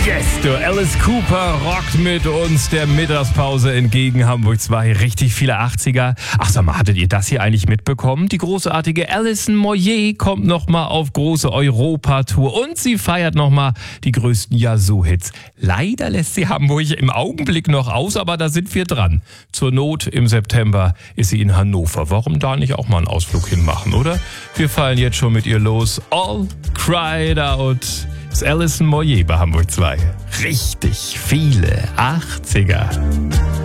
Yes, du, Alice Cooper rockt mit uns der Mittagspause entgegen. Hamburg 2, richtig viele 80er. Ach sag mal, hattet ihr das hier eigentlich mitbekommen? Die großartige Alison Moyet kommt nochmal auf große Europatour und sie feiert nochmal die größten Yazoo-Hits. Leider lässt sie Hamburg im Augenblick noch aus, aber da sind wir dran. Zur Not im September ist sie in Hannover. Warum da nicht auch mal einen Ausflug hinmachen, oder? Wir fallen jetzt schon mit ihr los. All cried out. Das ist Alison Moyet bei Hamburg 2. Richtig viele 80er.